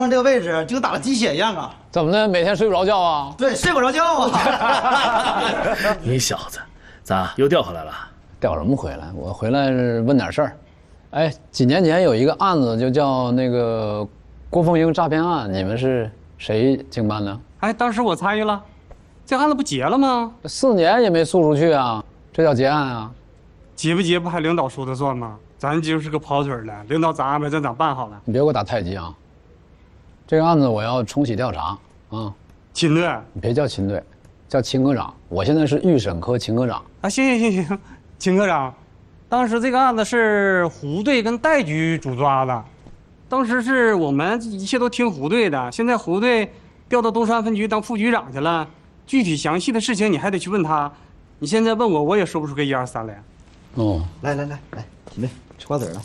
这个位置就跟打了鸡血一样啊！ 怎么的？每天睡不着觉啊？ 对，睡不着觉啊！ 你小子，咋又调回来了？ 调什么回来？我回来是问点事儿。哎，几年前有一个案子，就叫那个郭凤英诈骗案，你们是谁经办的？ 哎，当时我参与了，这案子不结了吗 ？4年也没诉出去啊，这叫结案啊？ 结不结不还领导说的算吗？咱就是个跑腿的，领导咋安排咱咋办好了。 你别给我打太极啊！这个案子我要重启调查啊！ 秦队， 你别叫秦队，叫秦科长。我现在是预审科秦科长。 啊，行，秦科长，当时这个案子是胡队跟戴局主抓的，当时是我们一切都听胡队的，现在胡队调到东山分局当副局长去了，具体详细的事情你还得去问他，你现在问我，我也说不出个1、2、3来。 哦， 来，秦队吃瓜子了。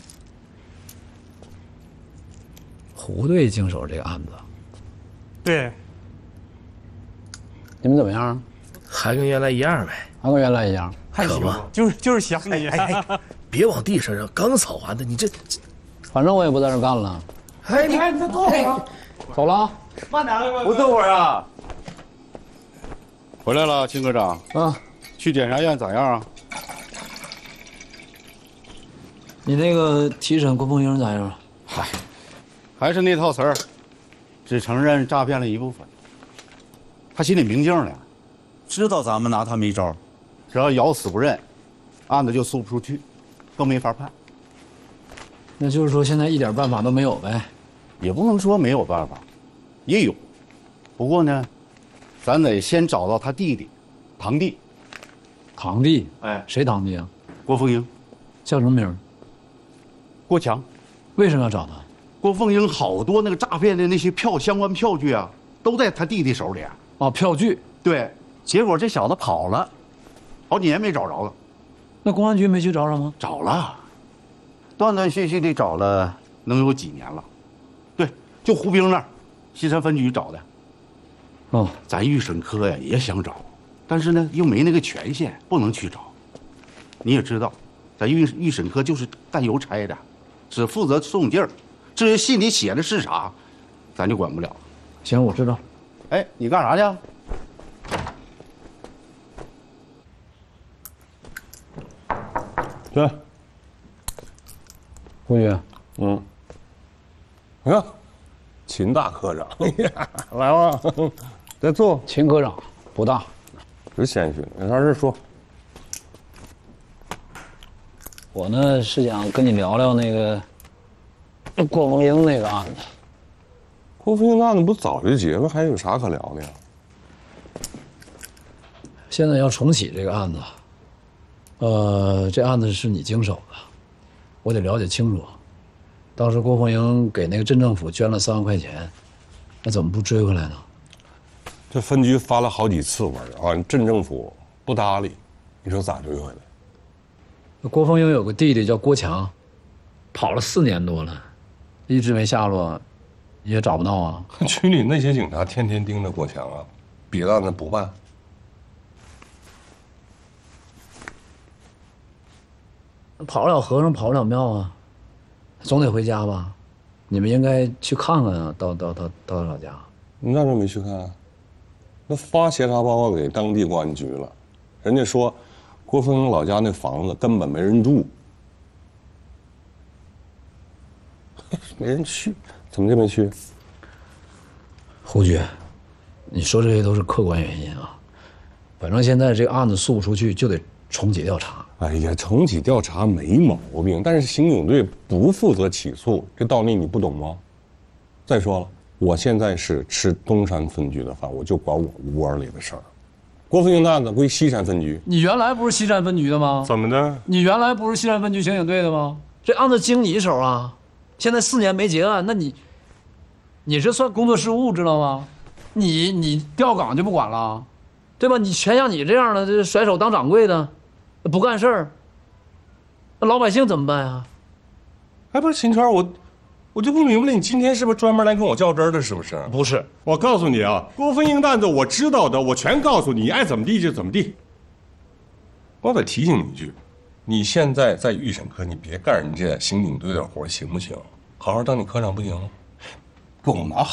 胡队经手这个案子， 对， 你们怎么样？ 还跟原来一样呗， 还跟原来一样， 还行可不， 就是想你。 哎，别往地上扔，刚扫完的，你这， 反正我也不在这干了。 哎，你你再坐会儿， 走了啊。 慢点， 不坐会儿啊？回来了，秦科长。 啊， 去检察院咋样啊？ 你那个提审郭凤英咋样？ 嗨，还是那套词儿，只承认诈骗了一部分。他心里明镜呢，知道咱们拿他没招，只要咬死不认，案子就诉不出去，更没法判。 那就是说现在一点办法都没有呗？ 也不能说没有办法，也有。不过呢，咱得先找到他弟弟，堂弟。 堂弟？ 哎， 谁堂弟啊？ 郭凤英。 叫什么名？ 郭强。 为什么要找他？ 郭凤英好多那个诈骗的那些相关票据啊，都在他弟弟手里。 哦，票据。 对，结果这小子跑了，好几年没找着了。 那公安局没去找找吗？ 找了，断断续续的找了，能有几年了。对，就胡兵那儿，西山分局找的。 哦， 咱预审科呀也想找，但是呢又没那个权限，不能去找。你也知道，咱预审科就是干邮差的，只负责送信儿，至于信里写的是啥，咱就管不了。 行，我知道。 哎，你干啥去？ 对， 胡局， 你看，秦大科长，来吧，再坐。 秦科长不大， 别谦虚，有啥事说。 我呢是想跟你聊聊那个郭凤英那个案子。 郭凤英案子不早就结了，还有啥可聊的呀？ 现在要重启这个案子，这案子是你经手的，我得了解清楚。当时郭凤英给那个镇政府捐了3万块钱，那怎么不追回来呢？ 这分局发了好几次文啊，镇政府不搭理，你说咋追回来？ 郭凤英有个弟弟叫郭强，跑了4年多了，一直没下落，也找不到啊。 局里那些警察天天盯着郭强啊，别的案子不办。 跑不了和尚跑不了庙啊，总得回家吧？你们应该去看看啊，到他老家。 你咋就没去看啊？那发协查报告给当地公安局了，人家说郭凤英老家那房子根本没人住，没人去，怎么就没去？ 胡局，你说这些都是客观原因啊。反正现在这个案子诉不出去，就得重启调查。 哎呀，重启调查没毛病，但是刑警队不负责起诉，这道理你不懂吗？再说了，我现在是吃东山分局的饭，我就管我窝里的事儿。郭凤英的案子归西山分局。 你原来不是西山分局的吗？ 怎么的？ 你原来不是西山分局刑警队的吗？这案子经你手啊，现在4年没结案，那你这算工作失误，知道吗？你调岗就不管了，对吧？你全像你这样的，这甩手当掌柜的，不干事儿，那老百姓怎么办呀？ 哎，不是秦川，我就不明白了，你今天是不是专门来跟我较真的？是不是？ 不是， 我告诉你啊，郭凤英案子我知道的，我全告诉你，爱怎么地就怎么地。我得提醒你一句，你现在在预审科，你别干人家刑警队的活，行不行？好好当你科长不行吗？给我拿好。